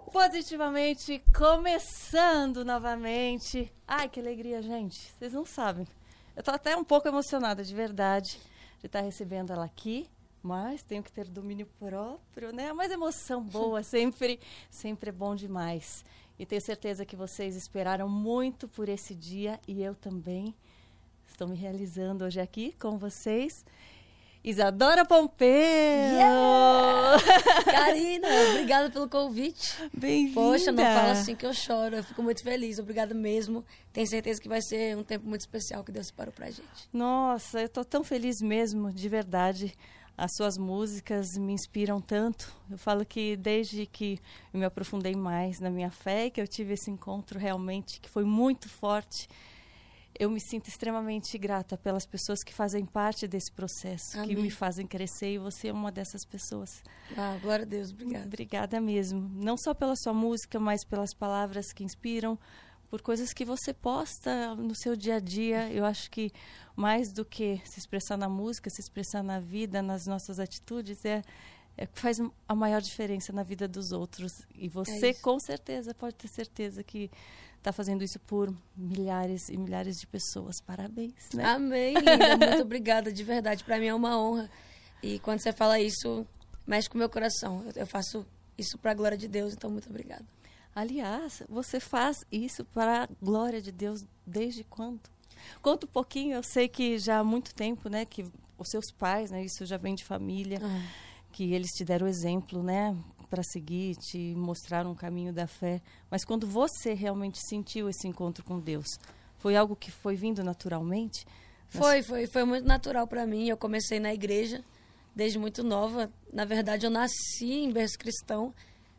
Positivamente, começando novamente. Ai, que alegria, gente. Vocês não sabem. Eu tô até um pouco emocionada, de verdade, de estar recebendo ela aqui. Mas tenho que ter domínio próprio, né? Mas emoção boa sempre é bom demais. E tenho certeza que vocês esperaram muito por esse dia. E eu também estou me realizando hoje aqui com vocês. Isadora Pompeu! Yeah! Karina, obrigada pelo convite. Bem-vinda! Poxa, não fala assim que eu choro. Eu fico muito feliz. Obrigada mesmo. Tenho certeza que vai ser um tempo muito especial que Deus separou pra gente. Nossa, eu tô tão feliz mesmo, de verdade. As suas músicas me inspiram tanto. Eu falo que desde que eu me aprofundei mais na minha fé, que eu tive esse encontro realmente que foi muito forte, eu me sinto extremamente grata pelas pessoas que fazem parte desse processo, Amém. que me fazem crescer, e você é uma dessas pessoas. Ah, glória a Deus, obrigada. Obrigada mesmo. Não só pela sua música, mas pelas palavras que inspiram, por coisas que você posta no seu dia a dia. Eu acho que mais do que se expressar na música, se expressar na vida, nas nossas atitudes, é que faz a maior diferença na vida dos outros. E você, com certeza, pode ter certeza que está fazendo isso por milhares e milhares de pessoas. Parabéns, né? Amém, linda. Muito obrigada, de verdade. Para mim é uma honra. E quando você fala isso, mexe com o meu coração. Eu faço isso para a glória de Deus, então muito obrigada. Aliás, você faz isso para a glória de Deus desde quando? Conta um pouquinho. Eu sei que já há muito tempo, né, que os seus pais, né, isso já vem de família, que eles te deram exemplo, né, para seguir, te mostraram um caminho da fé. Mas quando você realmente sentiu esse encontro com Deus, foi algo que foi vindo naturalmente? Foi muito natural para mim. Eu comecei na igreja desde muito nova. Na verdade, eu nasci em berço cristão.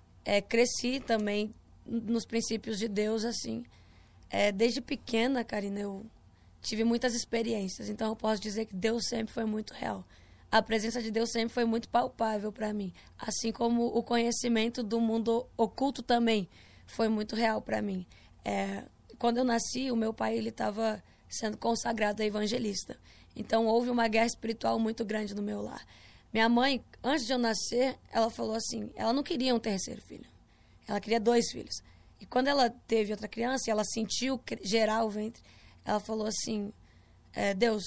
Cresci também nos princípios de Deus, assim. Desde pequena, Karina, eu tive muitas experiências. Então, eu posso dizer que Deus sempre foi muito real. A presença de Deus sempre foi muito palpável para mim. Assim como o conhecimento do mundo oculto também foi muito real para mim. Quando eu nasci, o meu pai estava sendo consagrado a evangelista. Então, houve uma guerra espiritual muito grande no meu lar. Minha mãe, antes de eu nascer, ela falou assim, ela não queria um terceiro filho. Ela queria 2 filhos. E quando ela teve outra criança, e ela sentiu gerar o ventre, ela falou assim, Deus,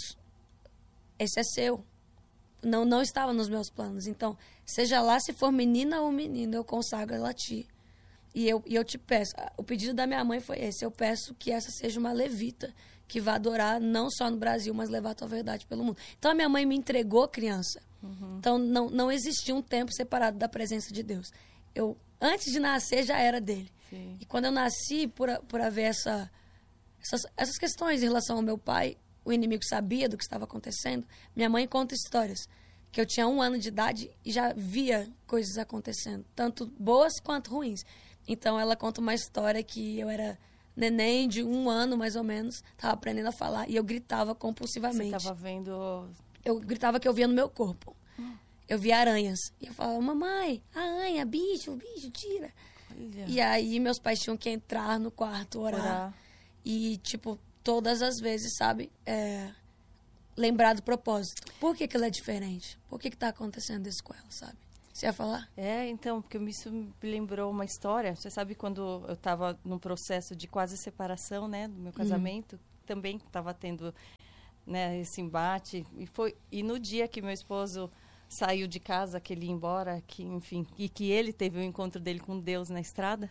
esse é seu. Não estava nos meus planos. Então, seja lá se for menina ou menino, eu consagro ela a ti. E eu te peço, o pedido da minha mãe foi esse, eu peço que essa seja uma levita, que vá adorar não só no Brasil, mas levar a tua verdade pelo mundo. Então, a minha mãe me entregou criança. Então, não existia um tempo separado da presença de Deus. Eu, antes de nascer, já era dele. Sim. E quando eu nasci, por haver essas questões em relação ao meu pai, o inimigo sabia do que estava acontecendo. Minha mãe conta histórias que eu tinha 1 ano de idade e já via coisas acontecendo, tanto boas quanto ruins. Então, ela conta uma história que eu era neném de 1 ano, mais ou menos, estava aprendendo a falar e eu gritava compulsivamente. Você estava vendo... Eu gritava que eu via no meu corpo. Eu via aranhas. E eu falava, mamãe, aranha, bicho, tira. Olha. E aí, meus pais tinham que entrar no quarto, orar. E, tipo, todas as vezes, sabe, lembrar do propósito. Por que aquilo é diferente? Por que tá acontecendo isso com ela, sabe? Você ia falar? Então, porque isso me lembrou uma história. Você sabe quando eu estava num processo de quase separação, né, do meu casamento, também estava tendo, né, esse embate. E no dia que meu esposo saiu de casa, que ele ia embora, que, enfim, e que ele teve o encontro dele com Deus na estrada,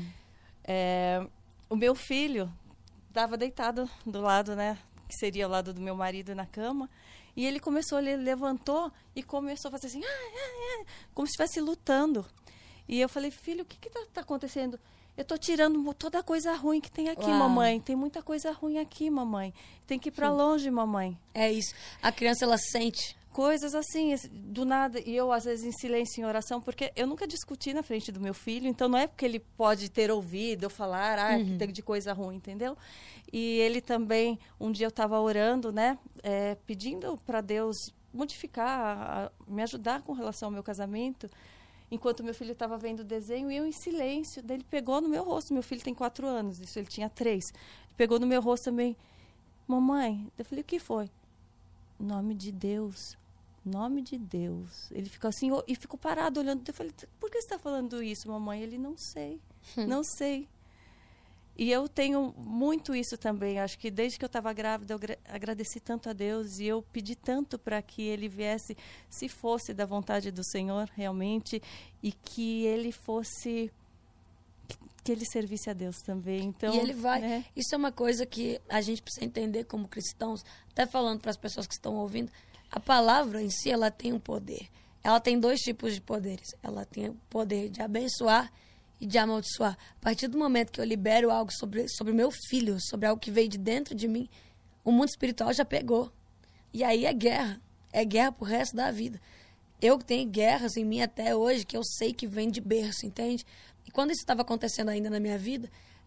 o meu filho estava deitado do lado, né, que seria o lado do meu marido na cama, e ele levantou e começou a fazer assim, como se estivesse lutando. E eu falei, filho, o que tá acontecendo? Eu tô tirando toda a coisa ruim que tem aqui, mamãe. Tem muita coisa ruim aqui, mamãe. Tem que ir para longe, mamãe. É isso. A criança, ela sente coisas assim, do nada, e eu às vezes em silêncio, em oração, porque eu nunca discuti na frente do meu filho, então não é porque ele pode ter ouvido eu falar, que tem de coisa ruim, entendeu? E ele também, um dia eu estava orando, né, pedindo para Deus modificar, me ajudar com relação ao meu casamento, enquanto meu filho estava vendo o desenho, e eu em silêncio, daí ele pegou no meu rosto, meu filho tem 4 anos, isso ele tinha 3, ele pegou no meu rosto também, mamãe, eu falei, o que foi? Em nome de Deus, Nome de Deus. Ele ficou assim, e ficou parado olhando. Eu falei, por que você está falando isso, mamãe? Ele, não sei, não sei. E eu tenho muito isso também. Acho que desde que eu estava grávida, eu agradeci tanto a Deus e eu pedi tanto para que ele viesse, se fosse da vontade do Senhor, realmente, e que ele fosse... que ele servisse a Deus também. Então, e ele vai. Né? Isso é uma coisa que a gente precisa entender como cristãos, até falando para as pessoas que estão ouvindo, a palavra em si, ela tem um poder. Ela tem 2 tipos de poderes. Ela tem o poder de abençoar e de amaldiçoar. A partir do momento que eu libero algo sobre meu filho, sobre algo que veio de dentro de mim, o mundo espiritual já pegou. E aí é guerra. É guerra pro resto da vida. Eu tenho guerras em mim até hoje que eu sei que vem de berço, entende? E quando isso estava acontecendo ainda na minha vida,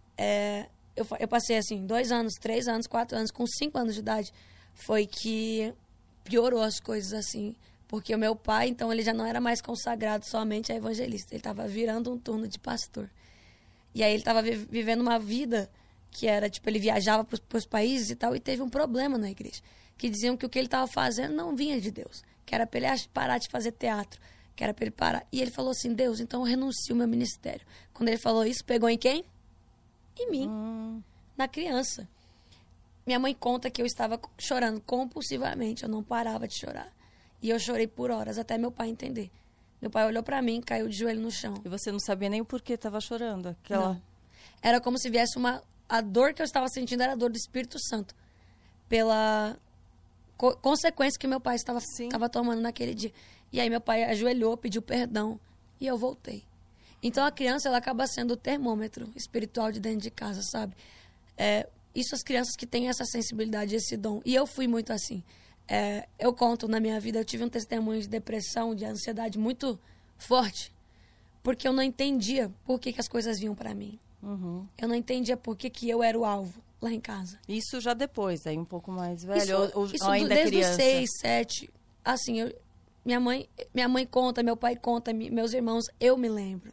eu passei assim 2 anos, 3 anos, 4 anos, com 5 anos de idade, foi que piorou as coisas assim, porque o meu pai, então, ele já não era mais consagrado somente a evangelista, ele estava virando um turno de pastor. E aí ele estava vivendo uma vida que era, tipo, ele viajava para os países e tal, e teve um problema na igreja, que diziam que o que ele estava fazendo não vinha de Deus, que era para ele parar de fazer teatro, que era para ele parar. E ele falou assim, Deus, então eu renuncio ao meu ministério. Quando ele falou isso, pegou em quem? Em mim, na criança. Minha mãe conta que eu estava chorando compulsivamente, eu não parava de chorar. E eu chorei por horas, até meu pai entender. Meu pai olhou pra mim, caiu de joelho no chão. E você não sabia nem o porquê estava chorando? Não. Era como se viesse a dor que eu estava sentindo era a dor do Espírito Santo. Pela consequência que meu pai estava tomando naquele dia. E aí meu pai ajoelhou, pediu perdão e eu voltei. Então a criança, ela acaba sendo o termômetro espiritual de dentro de casa, sabe? Isso as crianças que têm essa sensibilidade, esse dom. E eu fui muito assim. Eu conto na minha vida, eu tive um testemunho de depressão, de ansiedade muito forte. Porque eu não entendia por que as coisas vinham para mim. Uhum. Eu não entendia por que eu era o alvo lá em casa. Isso já depois, aí um pouco mais velho, isso ou ainda desde criança? Os 6, 7, assim, minha mãe conta, meu pai conta, meus irmãos, eu me lembro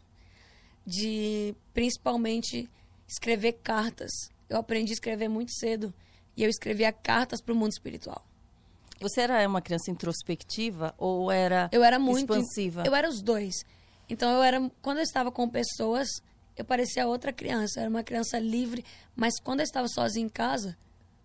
de, principalmente, escrever cartas. Eu aprendi a escrever muito cedo e eu escrevia cartas para o mundo espiritual. Você era uma criança introspectiva ou era muito expansiva? Eu era os 2. Então, quando eu estava com pessoas, eu parecia outra criança. Eu era uma criança livre, mas quando eu estava sozinha em casa,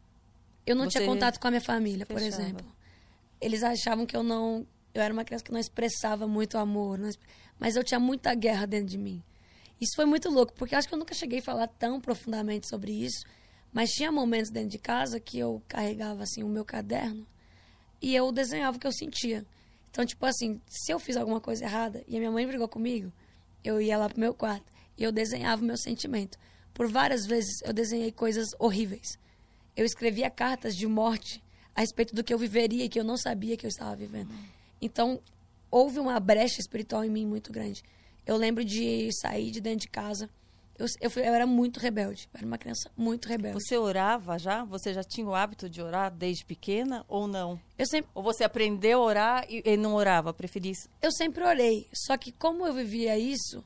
eu não tinha contato com a minha família, por exemplo. Eles achavam que eu era uma criança que não expressava muito amor, mas eu tinha muita guerra dentro de mim. Isso foi muito louco, porque eu acho que eu nunca cheguei a falar tão profundamente sobre isso, mas tinha momentos dentro de casa que eu carregava assim o meu caderno e eu desenhava o que eu sentia. Então, tipo assim, se eu fiz alguma coisa errada e a minha mãe brigou comigo, eu ia lá pro meu quarto e eu desenhava o meu sentimento. Por várias vezes eu desenhei coisas horríveis. Eu escrevia cartas de morte a respeito do que eu viveria e que eu não sabia que eu estava vivendo. Então, houve uma brecha espiritual em mim muito grande. Eu lembro de sair de dentro de casa. Eu era muito rebelde. Eu era uma criança muito rebelde. Você orava já? Você já tinha o hábito de orar desde pequena ou não? Ou você aprendeu a orar e não orava? Preferia isso? Eu sempre orei. Só que como eu vivia isso,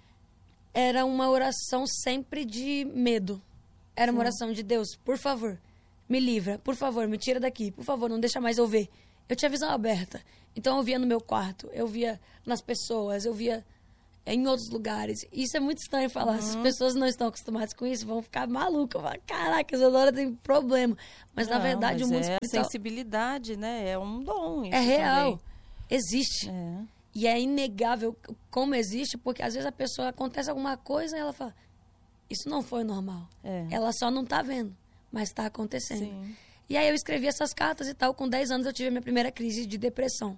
era uma oração sempre de medo. Era uma oração de Deus, por favor, me livra. Por favor, me tira daqui. Por favor, não deixa mais eu ver. Eu tinha visão aberta. Então eu via no meu quarto, eu via nas pessoas, eu via em outros lugares. Isso é muito estranho falar. Se as pessoas não estão acostumadas com isso, vão ficar malucas. Caraca, Isadora tem problema. Mas, na verdade, o mundo espiritual... sensibilidade, né? É um dom. Isso é real. Também. Existe. E é inegável como existe, porque às vezes a pessoa acontece alguma coisa e ela fala, isso não foi normal. Ela só não está vendo, mas está acontecendo. Sim. E aí eu escrevi essas cartas e tal. Com 10 anos eu tive a minha primeira crise de depressão.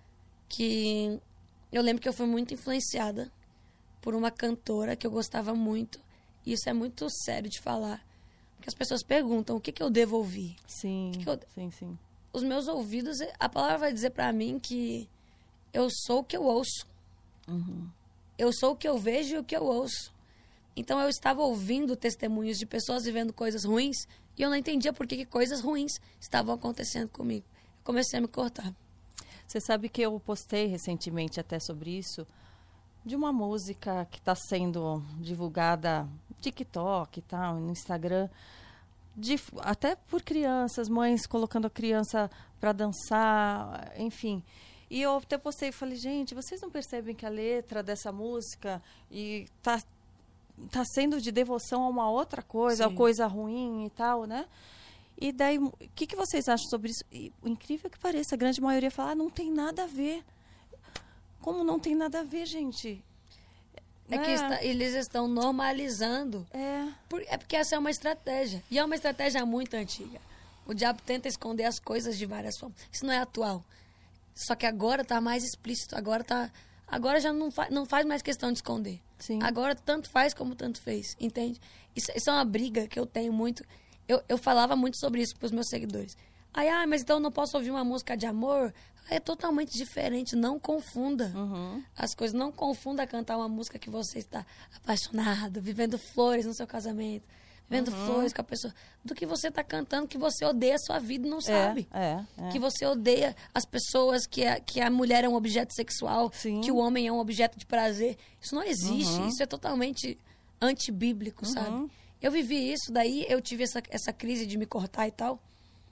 Que... eu lembro que eu fui muito influenciada por uma cantora que eu gostava muito. E isso é muito sério de falar. Porque as pessoas perguntam, o que eu devo ouvir? Sim, sim. Os meus ouvidos, a palavra vai dizer pra mim que eu sou o que eu ouço. Uhum. Eu sou o que eu vejo e o que eu ouço. Então eu estava ouvindo testemunhos de pessoas vivendo coisas ruins e eu não entendia por que coisas ruins estavam acontecendo comigo. Eu comecei a me cortar. Você sabe que eu postei recentemente até sobre isso, de uma música que está sendo divulgada no TikTok e tal, no Instagram, até por crianças, mães colocando a criança para dançar, enfim. E eu até postei e falei, gente, vocês não percebem que a letra dessa música tá sendo de devoção a uma outra coisa, a coisa ruim e tal, né? E daí, o que vocês acham sobre isso? E, o incrível que pareça, a grande maioria fala, não tem nada a ver. Como não tem nada a ver, gente? É que eles estão normalizando. É porque essa é uma estratégia. E é uma estratégia muito antiga. O diabo tenta esconder as coisas de várias formas. Isso não é atual. Só que agora está mais explícito. Agora já não faz mais questão de esconder. Sim. Agora tanto faz como tanto fez. Entende? Isso é uma briga que eu tenho muito. Eu falava muito sobre isso para os meus seguidores. Aí, mas então eu não posso ouvir uma música de amor? É totalmente diferente. Não confunda as coisas. Não confunda cantar uma música que você está apaixonado, vivendo flores no seu casamento, vivendo flores com a pessoa, do que você está cantando que você odeia a sua vida e não sabe. Que você odeia as pessoas, que a mulher é um objeto sexual, Sim. que o homem é um objeto de prazer. Isso não existe. Isso é totalmente antibíblico, sabe? Eu vivi isso, daí eu tive essa crise de me cortar e tal.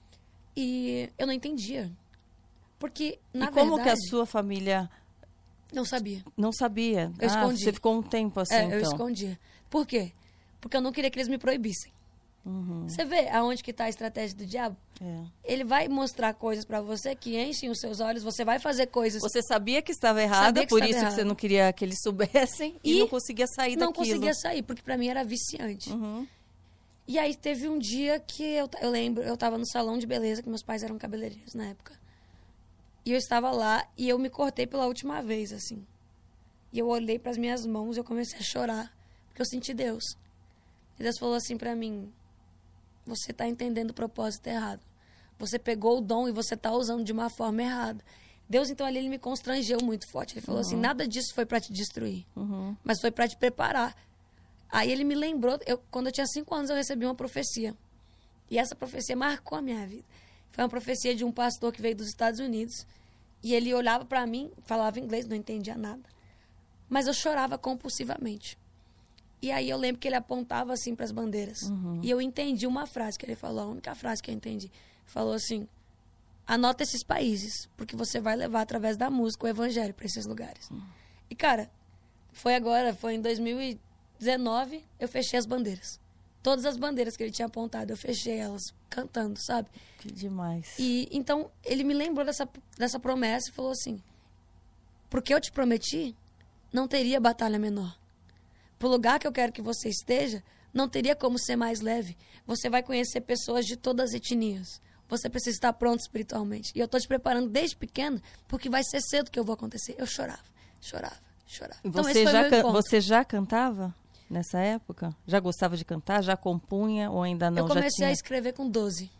E eu não entendia. Porque, na verdade... E como que a sua família... Não sabia. Não sabia? Eu escondi. Você ficou um tempo assim, então. Eu escondia. Por quê? Porque eu não queria que eles me proibissem. Você vê aonde que está a estratégia do diabo? Ele vai mostrar coisas para você que enchem os seus olhos, você vai fazer coisas... Você sabia que estava errada, por isso que você não queria que eles soubessem e não conseguia sair daquilo. Não conseguia sair, porque para mim era viciante. E aí teve um dia que eu lembro, eu estava no salão de beleza, que meus pais eram cabeleireiros na época. E eu estava lá e eu me cortei pela última vez, assim. E eu olhei para as minhas mãos e eu comecei a chorar, porque eu senti Deus. E Deus falou assim para mim, você está entendendo o propósito errado. Você pegou o dom e você está usando de uma forma errada. Deus, então, ali, ele me constrangeu muito forte. Ele falou assim, nada disso foi para te destruir, mas foi para te preparar. Aí ele me lembrou, quando eu tinha 5 anos, eu recebi uma profecia. E essa profecia marcou a minha vida. Foi uma profecia de um pastor que veio dos Estados Unidos. E ele olhava para mim, falava inglês, não entendia nada. Mas eu chorava compulsivamente. E aí eu lembro que ele apontava assim para as bandeiras. E eu entendi uma frase que ele falou, a única frase que eu entendi. Falou assim, anota esses países, porque você vai levar através da música o evangelho para esses lugares. E cara, foi em 2019, eu fechei as bandeiras. Todas as bandeiras que ele tinha apontado, eu fechei elas cantando, sabe? Que demais. E então ele me lembrou dessa promessa e falou assim, porque eu te prometi, não teria batalha menor. Pro lugar que eu quero que você esteja, não teria como ser mais leve. Você vai conhecer pessoas de todas as etnias. Você precisa estar pronto espiritualmente. E eu tô te preparando desde pequeno, porque vai ser cedo que eu vou acontecer. Eu chorava. Então, Você já cantava nessa época? Já gostava de cantar? Já compunha ou ainda não? Eu comecei a escrever com 12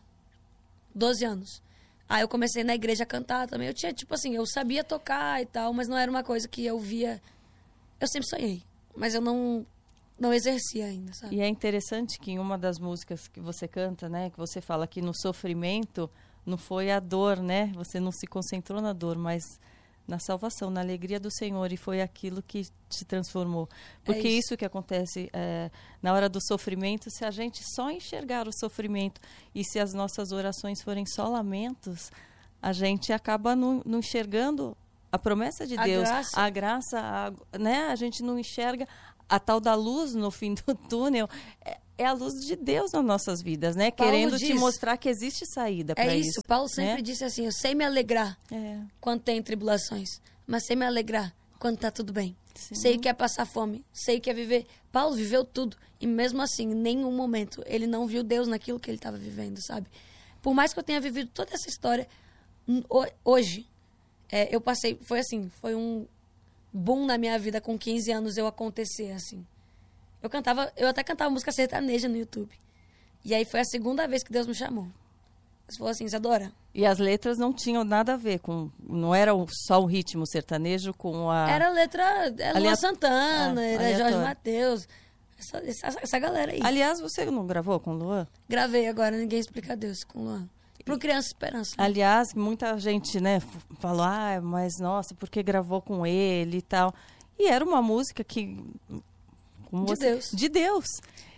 anos. Aí eu comecei na igreja a cantar também. Eu tinha, tipo assim, eu sabia tocar e tal, mas não era uma coisa que eu via... Eu sempre sonhei, mas eu não exercia ainda, sabe? E é interessante que em uma das músicas que você canta, né, que você fala que no sofrimento não foi a dor, né? Você não se concentrou na dor, mas na salvação, na alegria do Senhor, e foi aquilo que te transformou. Porque isso que acontece na hora do sofrimento, se a gente só enxergar o sofrimento e se as nossas orações forem só lamentos, a gente acaba não enxergando a promessa de Deus, a graça, né? A gente não enxerga a tal da luz no fim do túnel. É a luz de Deus nas nossas vidas, né? Paulo querendo diz, te mostrar que existe saída para isso. É isso. Paulo sempre disse assim, eu sei me alegrar quando tem tribulações, mas sei me alegrar quando tá tudo bem. Sim. Sei que é passar fome, sei que é viver. Paulo viveu tudo e mesmo assim, em nenhum momento, ele não viu Deus naquilo que ele estava vivendo, sabe? Por mais que eu tenha vivido toda essa história, hoje, eu passei, foi um boom na minha vida com 15 anos eu acontecer, assim. Eu até cantava música sertaneja no YouTube. E aí foi a segunda vez que Deus me chamou. Ele falou assim, Isadora. E as letras não tinham nada a ver com... Não era só o ritmo sertanejo com a... Era letra... Luan Santana, era Jorge Mateus. Essa galera aí. Aliás, você não gravou com o Luan? Gravei agora, Ninguém Explica Deus, com o Luan. Pro Criança Esperança. Né? Aliás, muita gente, né, falou, mas nossa, porque gravou com ele e tal. E era uma música que... Deus. De Deus.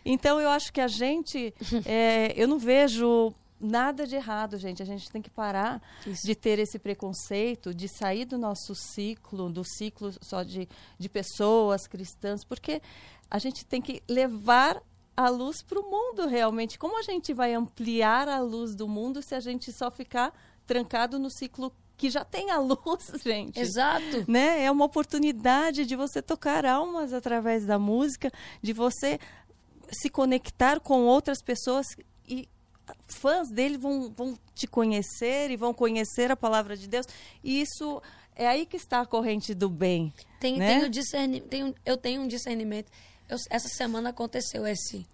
Então, eu acho que a gente... eu não vejo nada de errado, gente. A gente tem que parar de ter esse preconceito, de sair do nosso ciclo, do ciclo só de pessoas cristãs, porque a gente tem que levar a luz para o mundo, realmente. Como a gente vai ampliar a luz do mundo se a gente só ficar trancado no ciclo que já tem a luz, gente? Exato. Né? É uma oportunidade de você tocar almas através da música, de você se conectar com outras pessoas e fãs dele vão te conhecer e vão conhecer a palavra de Deus. E isso é aí que está a corrente do bem. Né? Eu tenho um discernimento. Essa semana aconteceu esse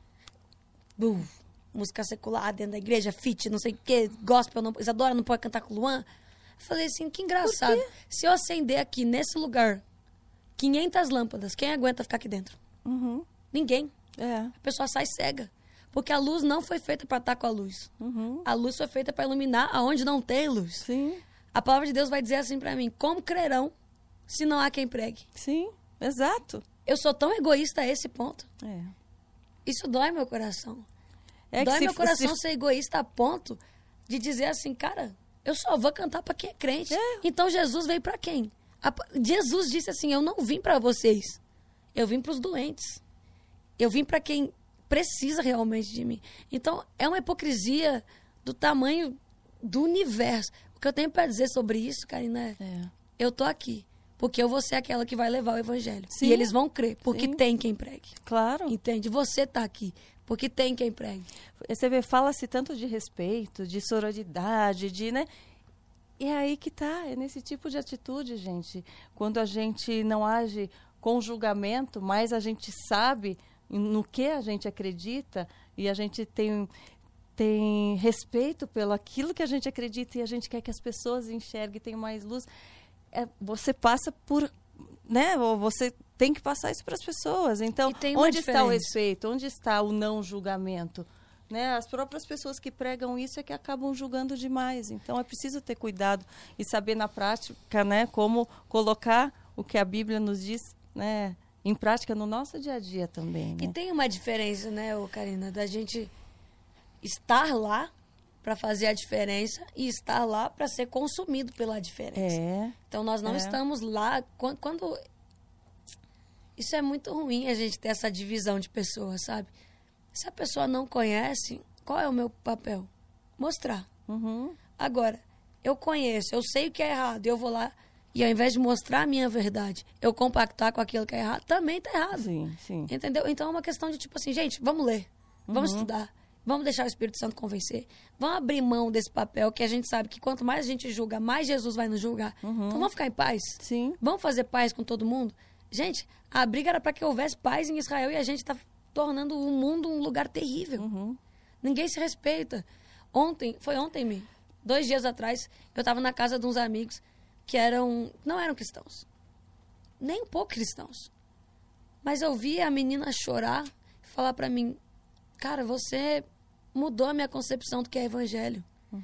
música secular dentro da igreja, fit, não sei o que, gospel, Isadora não pode cantar com o Luan. Eu falei assim, que engraçado. Se eu acender aqui, nesse lugar, 500 lâmpadas, quem aguenta ficar aqui dentro? Uhum. Ninguém. É. A pessoa sai cega. Porque a luz não foi feita para estar com a luz. Uhum. A luz foi feita para iluminar aonde não tem luz. Sim. A palavra de Deus vai dizer assim para mim, como crerão se não há quem pregue? Sim, exato. Eu sou tão egoísta a esse ponto. É. Isso dói meu coração. É dói meu coração ser egoísta a ponto de dizer assim, cara, eu só vou cantar para quem é crente. É. Então Jesus veio para quem? Jesus disse assim, eu não vim para vocês. Eu vim para os doentes. Eu vim para quem precisa realmente de mim. Então, é uma hipocrisia do tamanho do universo. O que eu tenho para dizer sobre isso, Karina, eu tô aqui. Porque eu vou ser aquela que vai levar o evangelho. Sim. E eles vão crer, porque Sim. tem quem pregue. Claro. Entende? Você tá aqui, porque tem quem pregue. Você vê, fala-se tanto de respeito, de sororidade, né? E é aí que tá, é nesse tipo de atitude, gente. Quando a gente não age com julgamento, mas a gente sabe no que a gente acredita e a gente tem respeito pelo aquilo que a gente acredita e a gente quer que as pessoas enxerguem, tenham mais luz. Você passa por, né? Você tem que passar isso para as pessoas. Então, onde está o respeito? Onde está o não julgamento? Né? As próprias pessoas que pregam isso é que acabam julgando demais. Então, é preciso ter cuidado e saber na prática, né, como colocar o que a Bíblia nos diz, né, em prática no nosso dia a dia também. Né? E tem uma diferença, né, Karina, da gente estar lá para fazer a diferença e estar lá para ser consumido pela diferença. Então, nós não estamos lá... Quando isso é muito ruim, a gente ter essa divisão de pessoas, sabe? Se a pessoa não conhece, qual é o meu papel? Mostrar. Uhum. Agora, eu conheço, eu sei o que é errado, eu vou lá e ao invés de mostrar a minha verdade, eu compactar com aquilo que é errado, também tá errado. Sim, sim. Entendeu? Então é uma questão de tipo assim, gente, vamos ler, vamos estudar, vamos deixar o Espírito Santo convencer, vamos abrir mão desse papel que a gente sabe que quanto mais a gente julga, mais Jesus vai nos julgar. Então vamos ficar em paz? Sim. Vamos fazer paz com todo mundo? Gente, a briga era para que houvesse paz em Israel e a gente tá tornando o mundo um lugar terrível. Ninguém se respeita. Foi ontem, 2 dias atrás, eu estava na casa de uns amigos que não eram cristãos. Nem um pouco cristãos. Mas eu vi a menina chorar e falar para mim, cara, você mudou a minha concepção do que é evangelho.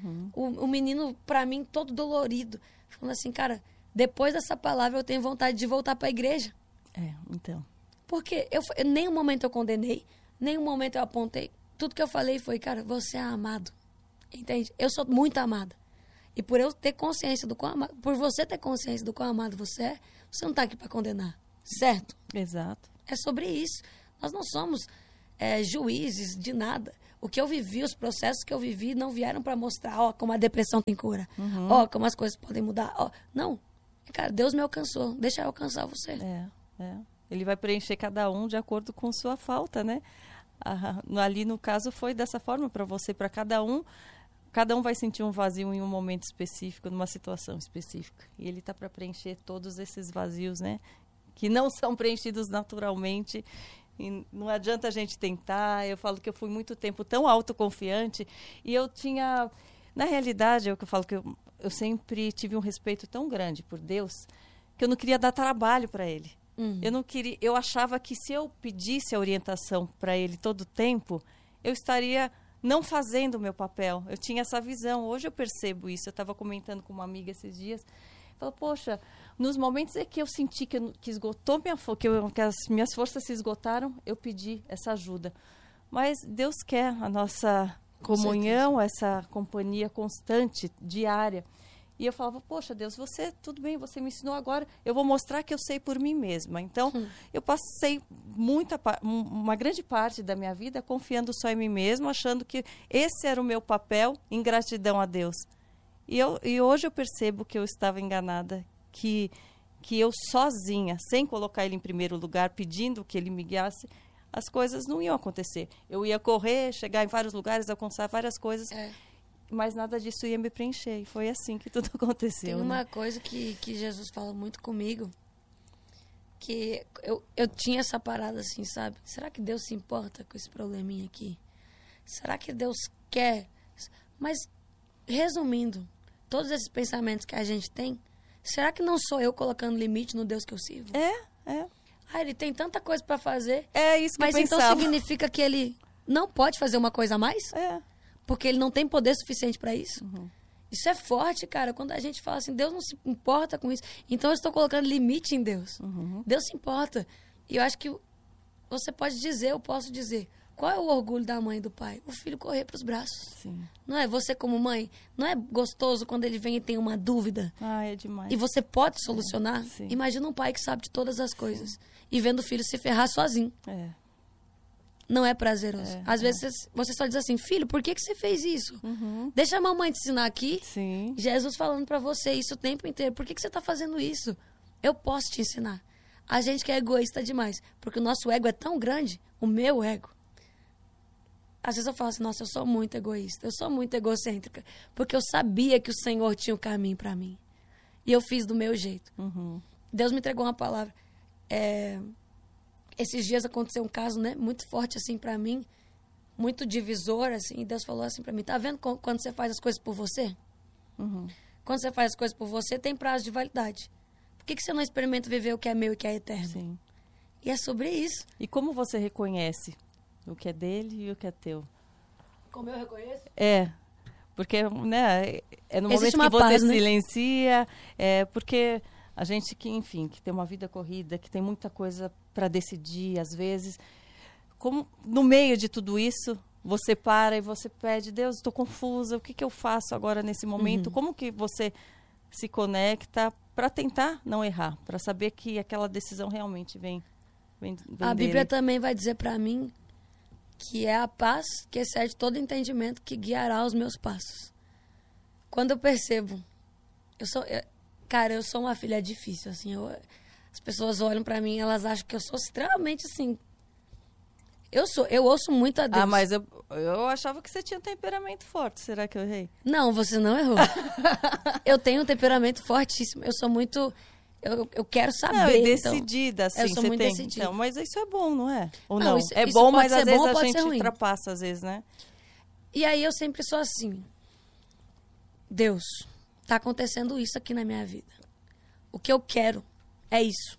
O menino, para mim, todo dolorido, falando assim, cara, depois dessa palavra eu tenho vontade de voltar para a igreja. Então... Porque em nenhum momento eu condenei, nenhum momento eu apontei. Tudo que eu falei foi, cara, você é amado. Entende? Eu sou muito amada. E por eu ter consciência do quão amado, por você ter consciência do quão amado você é, você não está aqui para condenar. Certo? Exato. É sobre isso. Nós não somos juízes de nada. O que eu vivi, os processos que eu vivi, não vieram para mostrar, como a depressão tem cura. Como as coisas podem mudar. Não. Cara, Deus me alcançou. Deixa eu alcançar você. Ele vai preencher cada um de acordo com sua falta, né? Ali, no caso, foi dessa forma para você, para cada um. Cada um vai sentir um vazio em um momento específico, numa situação específica. E ele está para preencher todos esses vazios, né? Que não são preenchidos naturalmente. E não adianta a gente tentar. Eu falo que eu fui muito tempo tão autoconfiante. E eu tinha... Na realidade, é o que eu falo, que eu sempre tive um respeito tão grande por Deus, que eu não queria dar trabalho para Ele. Eu achava que se eu pedisse a orientação para ele todo o tempo, eu estaria não fazendo o meu papel. Eu tinha essa visão. Hoje eu percebo isso. Eu estava comentando com uma amiga esses dias. Falei, poxa, nos momentos em que eu senti que esgotou que as minhas forças se esgotaram, eu pedi essa ajuda. Mas Deus quer a nossa comunhão, essa companhia constante, diária. E eu falava, poxa, Deus, tudo bem, você me ensinou agora, eu vou mostrar que eu sei por mim mesma. Então, eu passei uma grande parte da minha vida confiando só em mim mesma, achando que esse era o meu papel em gratidão a Deus. E hoje eu percebo que eu estava enganada, que eu sozinha, sem colocar Ele em primeiro lugar, pedindo que Ele me guiasse, as coisas não iam acontecer. Eu ia correr, chegar em vários lugares, alcançar várias coisas... Mas nada disso ia me preencher. E foi assim que tudo aconteceu. Tem uma coisa que Jesus fala muito comigo. Que eu tinha essa parada assim, sabe? Será que Deus se importa com esse probleminha aqui? Será que Deus quer? Mas, resumindo, todos esses pensamentos que a gente tem, será que não sou eu colocando limite no Deus que eu sirvo? É. Ele tem tanta coisa pra fazer. É isso que eu pensava. Mas então significa que ele não pode fazer uma coisa a mais? Porque ele não tem poder suficiente para isso. Isso é forte, cara. Quando a gente fala assim, Deus não se importa com isso. Então eu estou colocando limite em Deus. Deus se importa. E eu acho que você pode dizer, eu posso dizer, qual é o orgulho da mãe e do pai? O filho correr para os braços. Sim. Não é? Você como mãe, não é gostoso quando ele vem e tem uma dúvida? É demais. E você pode solucionar? Sim. Imagina um pai que sabe de todas as coisas. E vendo o filho se ferrar sozinho. Não é prazeroso. Às vezes você só diz assim, filho, por que você fez isso? Deixa a mamãe te ensinar aqui. Sim. Jesus falando pra você isso o tempo inteiro. Por que você tá fazendo isso? Eu posso te ensinar. A gente que é egoísta demais. Porque o nosso ego é tão grande, o meu ego. Às vezes eu falo assim, nossa, eu sou muito egoísta. Eu sou muito egocêntrica. Porque eu sabia que o Senhor tinha o caminho pra mim. E eu fiz do meu jeito. Deus me entregou uma palavra. Esses dias aconteceu um caso, né, muito forte, assim, pra mim, muito divisor, assim, e Deus falou assim pra mim, tá vendo quando você faz as coisas por você? Quando você faz as coisas por você, tem prazo de validade. Por que você não experimenta viver o que é meu e que é eterno? Sim. E é sobre isso. E como você reconhece o que é dele e o que é teu? Como eu reconheço? Porque, né, é no Existe momento que uma você paz, né? silencia, porque a gente que, enfim, que tem uma vida corrida, que tem muita coisa para decidir, às vezes, como no meio de tudo isso, você para e você pede, Deus, estou confusa, o que eu faço agora nesse momento? Como que você se conecta para tentar não errar, para saber que aquela decisão realmente vem A dele? Bíblia também vai dizer pra mim que é a paz que excede todo entendimento que guiará os meus passos. Quando eu percebo, cara, eu sou uma filha difícil, assim, as pessoas olham pra mim, elas acham que eu sou extremamente, assim, eu ouço muito a Deus. Mas eu achava que você tinha um temperamento forte, será que eu errei? Não, você não errou. Eu tenho um temperamento fortíssimo, eu sou muito, eu quero saber. Não, e decidida, então, assim, eu sou você muito tem. decidida. Então, mas isso é bom, não é? Ou Não, não? isso É bom, mas pode às ser vezes bom, a pode gente ser ruim. ultrapassa, às vezes, né? E aí eu sempre sou assim, Deus, tá acontecendo isso aqui na minha vida. O que eu quero é isso.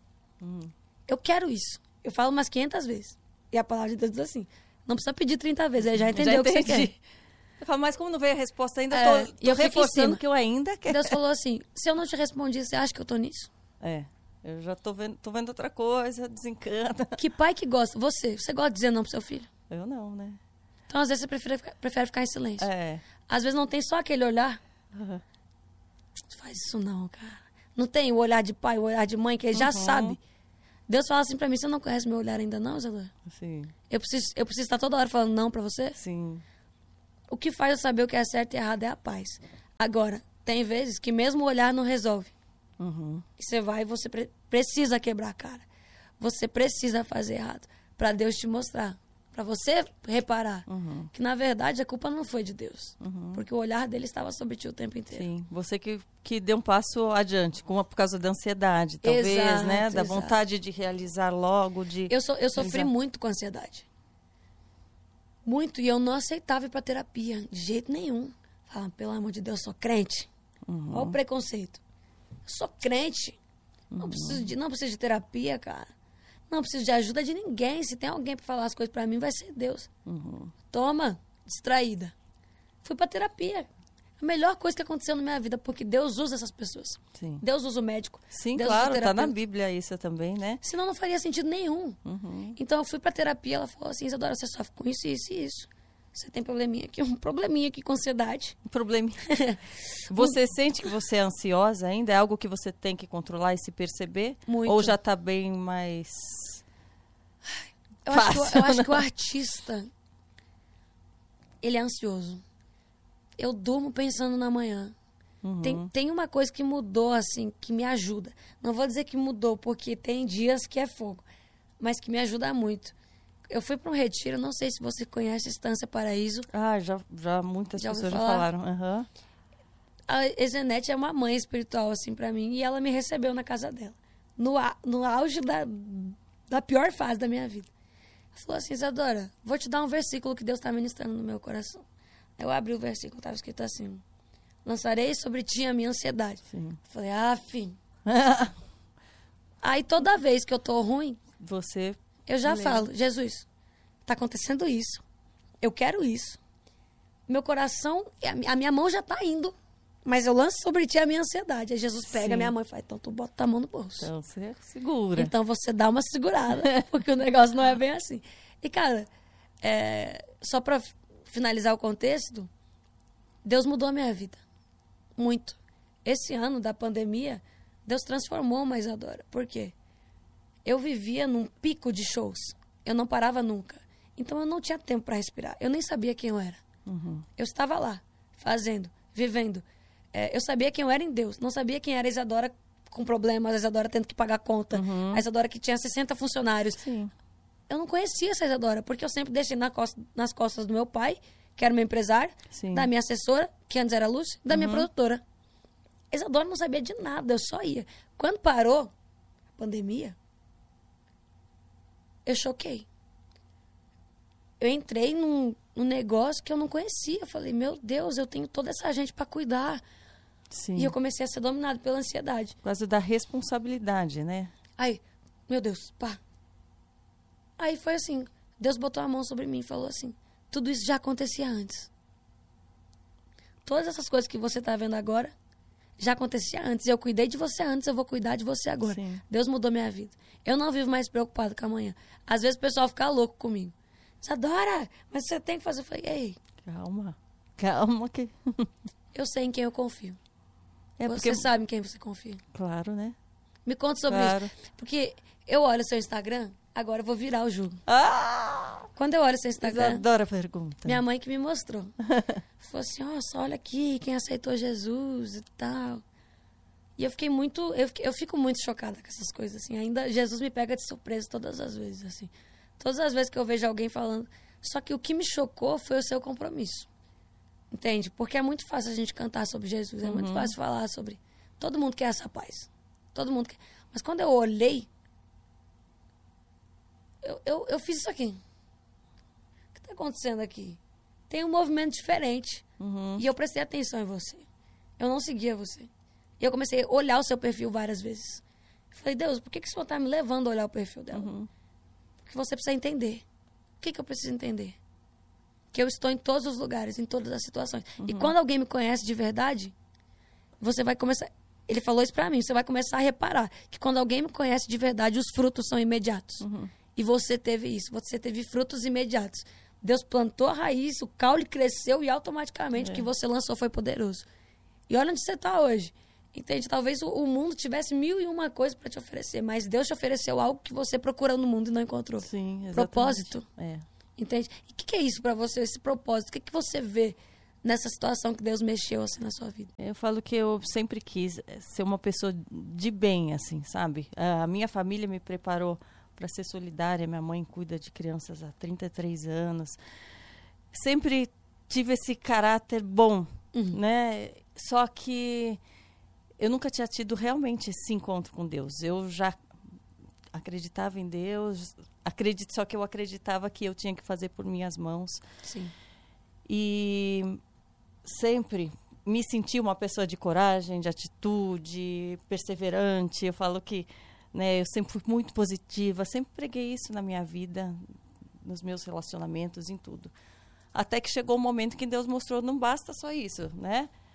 Eu quero isso. Eu falo umas 500 vezes. E a palavra de Deus diz assim, não precisa pedir 30 vezes, ele já entendeu o que você quer. Eu falo, mas como não veio a resposta ainda, tô E eu fico em reforçando cima. que eu ainda quero. Deus falou assim, se eu não te respondi, você acha que eu tô nisso? Eu já tô vendo outra coisa, desencana. Que pai que gosta? Você gosta de dizer não pro seu filho? Eu não, né? Então, às vezes, você prefere ficar em silêncio. É. Às vezes, não tem só aquele olhar. Não faz isso não, cara. Não tem o olhar de pai, o olhar de mãe, que ele já sabe. Deus fala assim pra mim, você não conhece meu olhar ainda não, Isadora? Sim. Eu preciso estar toda hora falando não pra você? Sim. O que faz eu saber o que é certo e errado é a paz. Agora, tem vezes que mesmo o olhar não resolve. E você vai e você precisa quebrar a cara. Você precisa fazer errado pra Deus te mostrar. Pra você reparar que, na verdade, a culpa não foi de Deus. Porque o olhar dele estava sobre ti o tempo inteiro. Sim, você que deu um passo adiante, por causa da ansiedade, talvez, Exato, né? Da exato. vontade de realizar logo, de... Eu sofri muito com ansiedade. Muito. E eu não aceitava ir pra terapia, de jeito nenhum. Falava, pelo amor de Deus, eu sou crente. Olha o preconceito. Eu sou crente. Não preciso de terapia, cara. Não preciso de ajuda de ninguém. Se tem alguém pra falar as coisas pra mim, vai ser Deus. Toma, distraída. Fui pra terapia. A melhor coisa que aconteceu na minha vida, porque Deus usa essas pessoas. Sim. Deus usa o médico. Sim, Deus claro, usa o tá na terapeuta. Bíblia isso também, né? Senão não faria sentido nenhum. Então eu fui pra terapia, ela falou assim, Isadora, você sofre com isso, isso e isso. Você tem um probleminha aqui com ansiedade. Um probleminha. Você sente que você é ansiosa ainda? É algo que você tem que controlar e se perceber? Muito. Ou já tá bem mais Eu fácil? acho que o artista, ele é ansioso. Eu durmo pensando na manhã. Tem uma coisa que mudou, assim, que me ajuda. Não vou dizer que mudou, porque tem dias que é fogo, mas que me ajuda muito. Eu fui para um retiro, não sei se você conhece Estância Paraíso. Ah, já muitas Já ouviu pessoas já falar? falaram. Aham. A Ezenete é uma mãe espiritual, assim, para mim, e ela me recebeu na casa dela. No auge da pior fase da minha vida. Ela falou assim, Isadora, vou te dar um versículo que Deus está ministrando no meu coração. Eu abri o versículo, estava escrito assim, lançarei sobre ti a minha ansiedade. Sim. Eu falei, fim. Aí toda vez que eu tô ruim, Você... eu já Beleza. falo, Jesus, tá acontecendo isso. Eu quero isso. Meu coração, a minha mão já tá indo. Mas eu lanço sobre ti a minha ansiedade. Aí Jesus pega Sim. a minha mão e fala, então tu bota a mão no bolso. Então você segura. Então você dá uma segurada, porque o negócio não é bem assim. E, cara, só pra finalizar o contexto, Deus mudou a minha vida. Muito. Esse ano da pandemia, Deus transformou uma Isadora. Por quê? Eu vivia num pico de shows. Eu não parava nunca. Então eu não tinha tempo para respirar. Eu nem sabia quem eu era. Eu estava lá, fazendo, vivendo. Eu sabia quem eu era em Deus. Não sabia quem era a Isadora com problemas, a Isadora tendo que pagar conta, a Isadora que tinha 60 funcionários. Sim. Eu não conhecia essa Isadora, porque eu sempre deixei nas costas do meu pai, que era meu empresário, Sim. da minha assessora, que antes era Lúcia, da minha produtora. A Isadora não sabia de nada, eu só ia. Quando parou a pandemia, eu choquei. Eu entrei num negócio que eu não conhecia. Eu falei, meu Deus, eu tenho toda essa gente para cuidar. Sim. E eu comecei a ser dominado pela ansiedade. Por causa da responsabilidade, né? Aí, meu Deus, pá. Aí foi assim, Deus botou a mão sobre mim e falou assim, tudo isso já acontecia antes. Todas essas coisas que você tá vendo agora, já acontecia antes. Eu cuidei de você antes, eu vou cuidar de você agora. Sim. Deus mudou minha vida. Eu não vivo mais preocupado com amanhã. Às vezes o pessoal fica louco comigo. Isadora, mas você tem que fazer. Eu falei, ei, Calma que... eu sei em quem eu confio. porque... Você sabe em quem você confia. Claro, né? Me conta sobre isso. Porque eu olho o seu Instagram, agora eu vou virar o jogo. Quando eu olho o seu Instagram, Adoro a pergunta. minha mãe que me mostrou. Falou assim, só olha aqui, quem aceitou Jesus e tal. E eu fiquei muito... Eu fico muito chocada com essas coisas, assim. Ainda Jesus me pega de surpresa todas as vezes, assim. Todas as vezes que eu vejo alguém falando... Só que o que me chocou foi o seu compromisso. Entende? Porque é muito fácil a gente cantar sobre Jesus. É muito fácil falar sobre... Todo mundo quer essa paz. Todo mundo quer. Mas quando eu olhei... Eu fiz isso aqui. O que está acontecendo aqui? Tem um movimento diferente. E eu prestei atenção em você. Eu não seguia você. E eu comecei a olhar o seu perfil várias vezes. Eu falei, Deus, por que o Senhor está me levando a olhar o perfil dela? Porque você precisa entender. O que eu preciso entender? Que eu estou em todos os lugares, em todas as situações. E quando alguém me conhece de verdade, você vai começar... Ele falou isso pra mim. Você vai começar a reparar que quando alguém me conhece de verdade, os frutos são imediatos. E você teve isso. Você teve frutos imediatos. Deus plantou a raiz, o caule cresceu e automaticamente o que você lançou foi poderoso. E olha onde você está hoje. Entende? Talvez o mundo tivesse 1001 coisas para te oferecer, mas Deus te ofereceu algo que você procurou no mundo e não encontrou. Sim, exatamente. Propósito. É. Entende? E o que é isso para você, esse propósito? O que você vê nessa situação que Deus mexeu assim na sua vida? Eu falo que eu sempre quis ser uma pessoa de bem, assim, sabe? A minha família me preparou para ser solidária. Minha mãe cuida de crianças há 33 anos. Sempre tive esse caráter bom, né? Só que eu nunca tinha tido realmente esse encontro com Deus. Eu já acreditava em Deus, só que eu acreditava que eu tinha que fazer por minhas mãos. Sim. E sempre me senti uma pessoa de coragem, de atitude, perseverante. Eu falo que, né, eu sempre fui muito positiva, sempre preguei isso na minha vida, nos meus relacionamentos, em tudo. Até que chegou o momento que Deus mostrou, não basta só isso, né?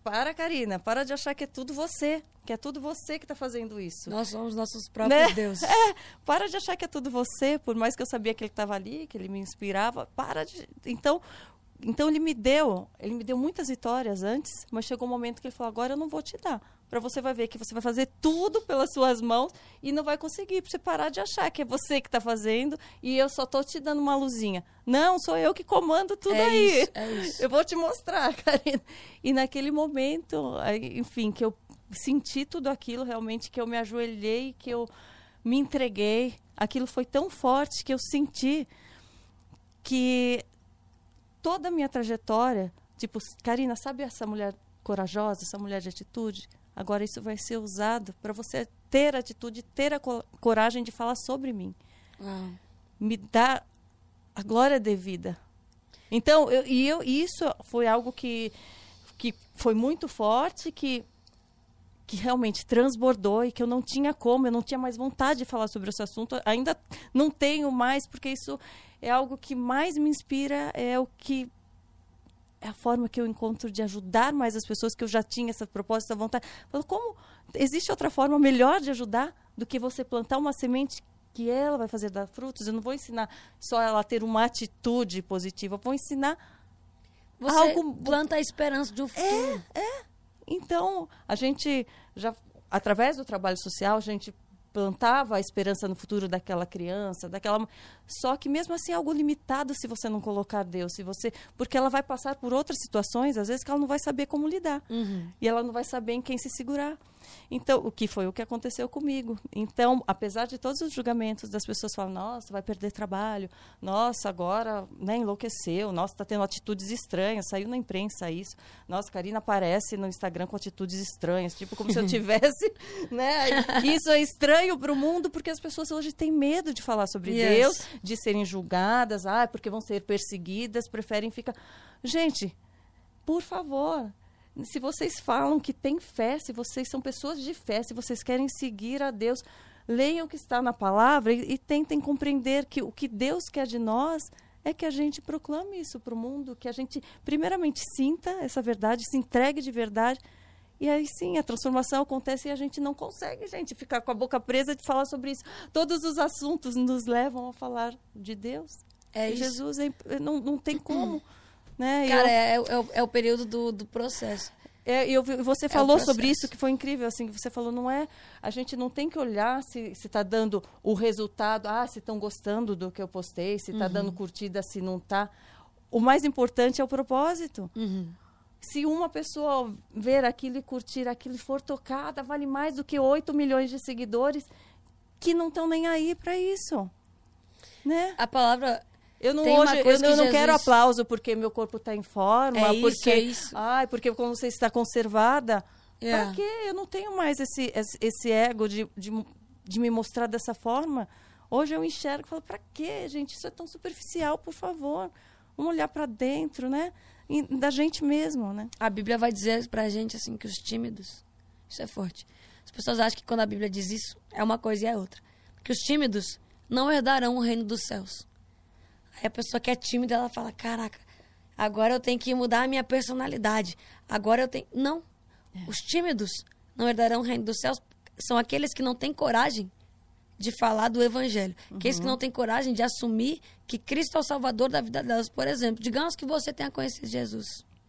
para, Karina, para de achar que é tudo você, que está fazendo isso. Nós somos nossos próprios deuses. Para de achar que é tudo você, por mais que eu sabia que ele estava ali, que ele me inspirava, Então ele me deu muitas vitórias antes, mas chegou um momento que ele falou, agora eu não vou te dar. Para você vai ver que você vai fazer tudo pelas suas mãos e não vai conseguir, para você parar de achar que é você que está fazendo e eu só estou te dando uma luzinha. Não, sou eu que comando tudo aí. É isso. Eu vou te mostrar, Karina. E naquele momento, enfim, que eu senti tudo aquilo realmente, que eu me ajoelhei, que eu me entreguei. Aquilo foi tão forte que eu senti que toda a minha trajetória, tipo, Karina, sabe essa mulher corajosa, essa mulher de atitude? Agora isso vai ser usado para você ter atitude, ter a coragem de falar sobre mim. Me dá a glória devida. Então, isso foi algo que foi muito forte, que realmente transbordou e que eu não tinha mais vontade de falar sobre esse assunto. Ainda não tenho mais, porque isso é algo que mais me inspira, é a forma que eu encontro de ajudar mais as pessoas, que eu já tinha essa proposta, essa vontade. Como existe outra forma melhor de ajudar do que você plantar uma semente que ela vai fazer dar frutos? Eu não vou ensinar só ela a ter uma atitude positiva, eu vou ensinar algo... planta a esperança de um futuro. Então, a gente já, através do trabalho social, a gente plantava a esperança no futuro daquela criança, só que mesmo assim é algo limitado se você não colocar Deus, porque ela vai passar por outras situações, às vezes que ela não vai saber como lidar, e ela não vai saber em quem se segurar. Então, o que aconteceu comigo. Então, apesar de todos os julgamentos das pessoas falam, nossa, vai perder trabalho, nossa, agora, né, enlouqueceu, nossa, está tendo atitudes estranhas, saiu na imprensa isso, nossa, Karina aparece no Instagram com atitudes estranhas, tipo como se eu tivesse, né, isso é estranho para o mundo, porque as pessoas hoje têm medo de falar sobre Deus, de serem julgadas, porque vão ser perseguidas, preferem ficar... Gente, por favor... Se vocês falam que têm fé, se vocês são pessoas de fé, se vocês querem seguir a Deus, leiam o que está na palavra e tentem compreender que o que Deus quer de nós é que a gente proclame isso para o mundo, que a gente primeiramente sinta essa verdade, se entregue de verdade, e aí sim a transformação acontece e a gente não consegue, gente, ficar com a boca presa de falar sobre isso. Todos os assuntos nos levam a falar de Deus. Jesus, não tem como. Né? Cara, é o período do processo. Você falou sobre isso, que foi incrível, assim, que você falou, a gente não tem que olhar se está dando o resultado, se estão gostando do que eu postei, se está dando curtida, se não está. O mais importante é o propósito. Se uma pessoa ver aquilo e curtir aquilo e for tocada, vale mais do que 8 milhões de seguidores que não estão nem aí para isso. Né? A palavra... Eu não quero aplauso porque meu corpo está em forma, porque como você está conservada. Para quê? Eu não tenho mais esse ego de me mostrar dessa forma. Hoje eu enxergo e falo, para quê, gente? Isso é tão superficial, por favor. Vamos olhar para dentro, né? Da gente mesmo, né? A Bíblia vai dizer pra gente assim que os tímidos, isso é forte. As pessoas acham que quando a Bíblia diz isso, é uma coisa e é outra. Que os tímidos não herdarão o reino dos céus. Aí a pessoa que é tímida, ela fala, caraca, agora eu tenho que mudar a minha personalidade. Agora eu tenho... Não. Os tímidos não herdarão o reino dos céus. São aqueles que não têm coragem de falar do evangelho. Aqueles que não têm coragem de assumir que Cristo é o Salvador da vida delas. Por exemplo, digamos que você tenha conhecido Jesus,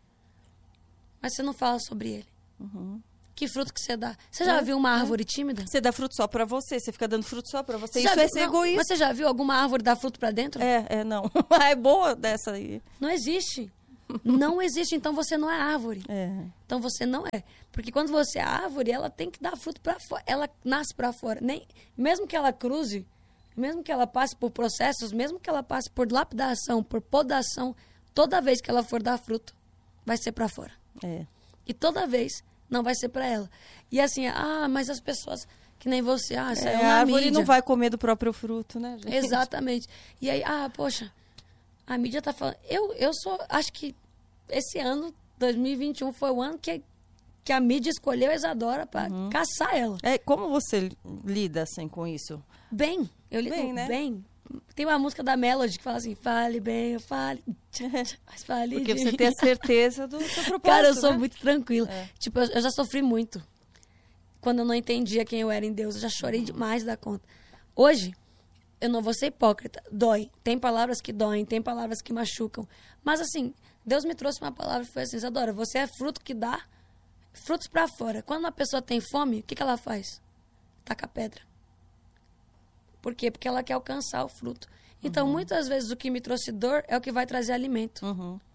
mas você não fala sobre ele. Que fruto que você dá? Você já viu uma árvore tímida? Você dá fruto só pra você, você fica dando fruto só pra você. Isso é ser egoísta. Mas você já viu alguma árvore dar fruto pra dentro? Não. É boa dessa aí. Não existe. Não existe, então você não é árvore. Então você não é. Porque quando você é árvore, ela tem que dar fruto pra fora. Ela nasce pra fora. Mesmo que ela cruze, mesmo que ela passe por processos, mesmo que ela passe por lapidação, por podação, toda vez que ela for dar fruto, vai ser pra fora. E toda vez... não vai ser para ela. E assim, mas as pessoas, que nem você, saiu na a árvore mídia. Não vai comer do próprio fruto, né, gente? Exatamente. E aí, poxa, a mídia tá falando... acho que esse ano, 2021, foi o ano que a mídia escolheu a Isadora para caçar ela. Como você lida, assim, com isso? Bem, eu lido bem. Tem uma música da Melody que fala assim, fale bem, eu fale... Mas fale Porque de você mim. tem a certeza do seu propósito, Cara, eu sou né? muito tranquila. Tipo, eu já sofri muito. Quando eu não entendia quem eu era em Deus, eu já chorei demais da conta. Hoje, eu não vou ser hipócrita. Dói. Tem palavras que doem, tem palavras que machucam. Mas assim, Deus me trouxe uma palavra e foi assim, Isadora, você é fruto que dá frutos pra fora. Quando uma pessoa tem fome, o que ela faz? Taca pedra. Por quê? Porque ela quer alcançar o fruto. Então, muitas vezes, o que me trouxe dor é o que vai trazer alimento.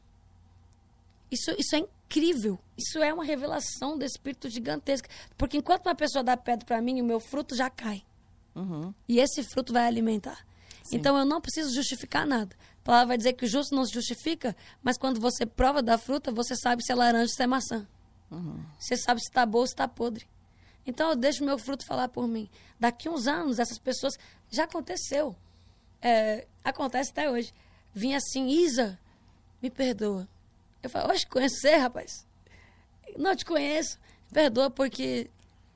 Isso é incrível. Isso é uma revelação do Espírito gigantesca. Porque enquanto uma pessoa dá pedra para mim, o meu fruto já cai. E esse fruto vai alimentar. Sim. Então, eu não preciso justificar nada. A palavra vai dizer que o justo não se justifica, mas quando você prova da fruta, você sabe se é laranja ou se é maçã. Você sabe se está boa ou se está podre. Então, eu deixo o meu fruto falar por mim. Daqui uns anos, essas pessoas... Já aconteceu. Acontece até hoje. Vinha assim, Isa, me perdoa. Eu falo, hoje conheço você, rapaz? Não te conheço. Me perdoa porque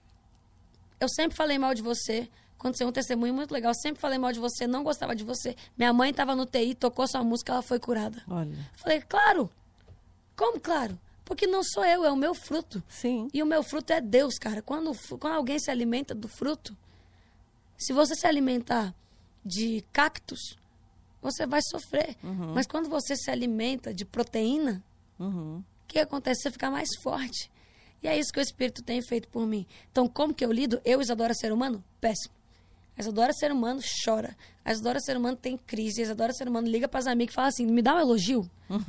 eu sempre falei mal de você. Aconteceu um testemunho muito legal. Eu sempre falei mal de você, não gostava de você. Minha mãe estava no TI, tocou sua música, ela foi curada. Olha. Falei, claro. Como claro? Porque não sou eu, é o meu fruto. Sim. E o meu fruto é Deus, cara. Quando alguém se alimenta do fruto, se você se alimentar de cactos, você vai sofrer. Mas quando você se alimenta de proteína, o que acontece? Você fica mais forte. E é isso que o Espírito tem feito por mim. Então, como que eu lido? Eu, Isadora, ser humano? Péssimo. A Isadora, ser humano, chora. A Isadora, ser humano, tem crise. A Isadora, ser humano, liga para as amigas e fala assim, me dá um elogio.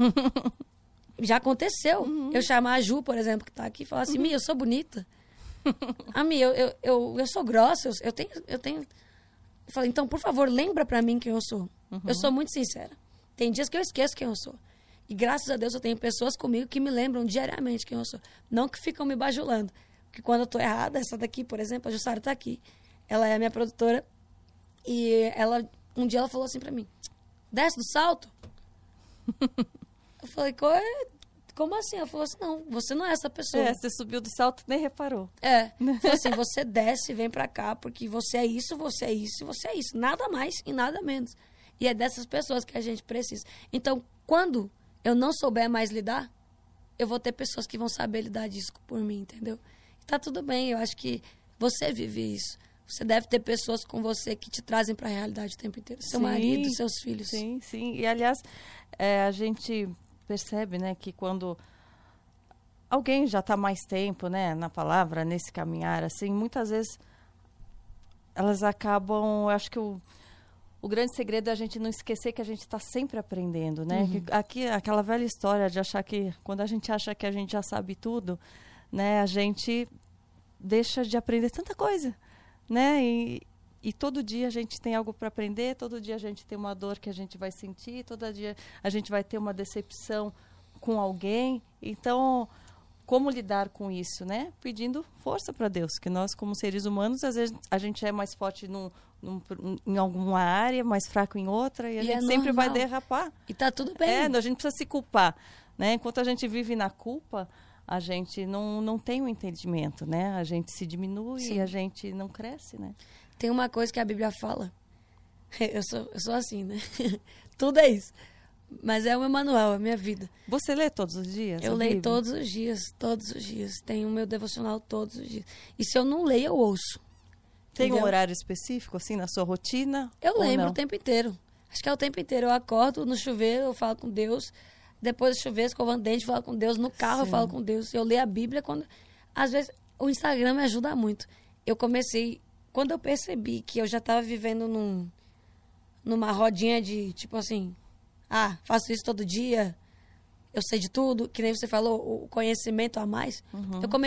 Já aconteceu. Eu chamar a Ju, por exemplo, que está aqui, e falar assim, Mi, eu sou bonita. Mi, eu sou grossa, eu tenho... Eu falei, então, por favor, lembra pra mim quem eu sou. Eu sou muito sincera. Tem dias que eu esqueço quem eu sou. E graças a Deus eu tenho pessoas comigo que me lembram diariamente quem eu sou. Não que ficam me bajulando. Porque quando eu tô errada, essa daqui, por exemplo, a Jussara tá aqui. Ela é a minha produtora. E um dia ela falou assim pra mim, desce do salto? Eu falei, como assim? Ela falou assim, não, você não é essa pessoa. Você subiu do salto e nem reparou. Falou assim, você desce, vem pra cá, porque você é isso, você é isso, você é isso. Nada mais e nada menos. E é dessas pessoas que a gente precisa. Então, quando eu não souber mais lidar, eu vou ter pessoas que vão saber lidar disso por mim, entendeu? E tá tudo bem, eu acho que você vive isso. Você deve ter pessoas com você que te trazem pra realidade o tempo inteiro. Seu marido, seus filhos. Sim, sim. E, aliás, a gente... percebe, né, que quando alguém já está mais tempo, né, na palavra, nesse caminhar, assim, muitas vezes elas acabam, eu acho que o grande segredo é a gente não esquecer que a gente está sempre aprendendo, né? Que aquela velha história de achar que, quando a gente acha que a gente já sabe tudo, né, a gente deixa de aprender tanta coisa, né? E todo dia a gente tem algo para aprender, todo dia a gente tem uma dor que a gente vai sentir, todo dia a gente vai ter uma decepção com alguém. Então, como lidar com isso, né? Pedindo força para Deus, que nós, como seres humanos, às vezes a gente é mais forte em alguma área, mais fraco em outra, e a gente sempre vai derrapar. E tá tudo bem. A gente precisa se culpar, né? Enquanto a gente vive na culpa, a gente não tem o entendimento, né? A gente se diminui e a gente não cresce, né? Tem uma coisa que a Bíblia fala. Eu sou assim, né? Tudo é isso. Mas é o meu manual, é a minha vida. Você lê todos os dias? Eu leio todos os dias, todos os dias. Tenho o meu devocional todos os dias. E se eu não leio, eu ouço. Tem entendeu? Um horário específico, assim, na sua rotina? Eu lembro o tempo inteiro. Acho que é o tempo inteiro. Eu acordo no chuveiro, eu falo com Deus. Depois do chuveiro, escovando dente, eu falo com Deus. No carro, eu falo com Deus. Eu leio a Bíblia quando... Às vezes, o Instagram me ajuda muito. Eu comecei... Quando eu percebi que eu já estava vivendo numa rodinha de, tipo assim... faço isso todo dia, eu sei de tudo, que nem você falou, o conhecimento a mais. Eu comecei